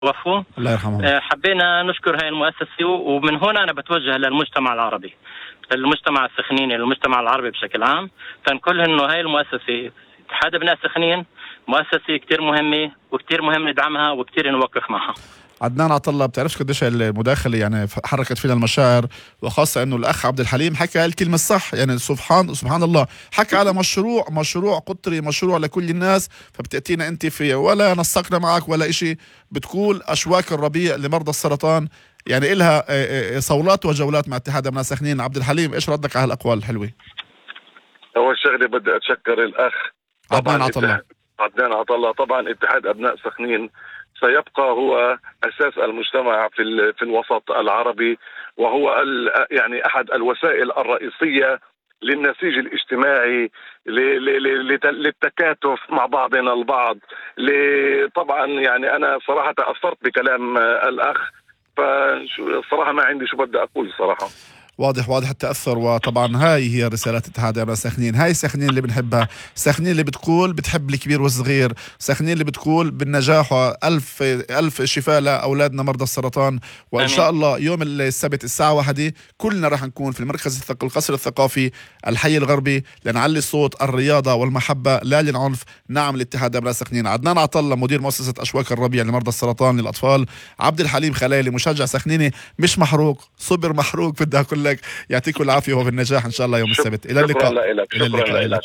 توفوا. الله يرحمهم. حبينا نشكر هاي المؤسسة، ومن هنا أنا بتوجه للمجتمع العربي، المجتمع السخنيني، المجتمع العربي بشكل عام، فنقول إنه هاي المؤسسة اتحاد أبناء سخنين مؤسسة كتير مهمة وكتير مهم ندعمها وكتير نوقف معها. عدنان عطلة، بتعرفش قديش المداخلة يعني حركت فينا المشاعر، وخاصة انه الاخ عبد الحليم حكى الكلمة الصح، يعني سبحان الله، حكى على مشروع قطري، مشروع لكل الناس. فبتأتينا انت في ولا نسقنا معك ولا اشي، بتقول اشواك الربيع لمرضى السرطان، يعني إلها صولات وجولات مع اتحاد ابناء سخنين. عبد الحليم، ايش ردك على الاقوال الحلوة؟ اول شغله بدي اتشكر الاخ عدنان عطلة. عدنان عطلة. طبعا اتحاد ابناء سخنين سيبقى هو اساس المجتمع في الوسط العربي، وهو يعني احد الوسائل الرئيسيه للنسيج الاجتماعي، للتكاتف مع بعضنا البعض. طبعا يعني انا صراحه تاثرت بكلام الاخ، فصراحه ما عندي شو بدي اقول صراحه. واضح التأثر. وطبعا هاي هي رسالات اتحاد أبناء سخنين، هاي سخنين اللي بنحبها، سخنين اللي بتقول بتحب الكبير والصغير، سخنين اللي بتقول بالنجاح ألف شفاء لأولادنا مرضى السرطان. وإن شاء الله يوم السبت الساعة 1 كلنا راح نكون في المركز القصر الثقافي الحي الغربي لنعلي صوت الرياضة والمحبة لا للعنف. نعم لاتحاد أبناء سخنين. عدنان عطلة مدير مؤسسة أشواك الربيع لمرضى السرطان للأطفال. عبد الحليم خلالي مشجع سخنيني مش محروق، صبر محروق، بدي أقول لك يعطيكم العافية وبالنجاح إن شاء الله يوم السبت. إلى اللقاء. شكرا لك.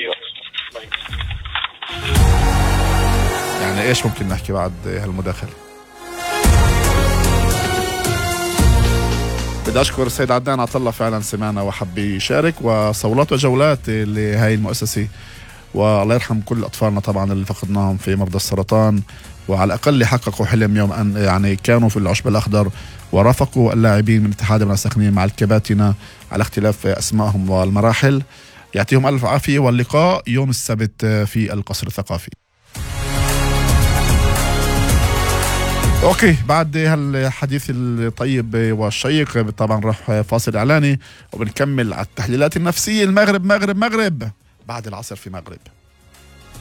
يعني إيش ممكن نحكي بعد هالمداخلة؟ بدي أشكر السيد عدنان عطلة، فعلا سمعنا وحب يشارك، وصولات وجولات لهاي المؤسسة. والله يرحم كل أطفالنا طبعا اللي فقدناهم في مرضى السرطان، وعلى الأقل حققوا حلم يوم أن يعني كانوا في العشب الأخضر ورافقوا اللاعبين من اتحاد ابناء سخنين مع الكباتنة على اختلاف أسمائهم والمراحل. يعطيهم ألف عافية، واللقاء يوم السبت في القصر الثقافي. اوكي، بعد هالحديث الطيب والشيق طبعا راح فاصل اعلاني، وبنكمل على التحليلات النفسية. المغرب بعد العصر في مغرب.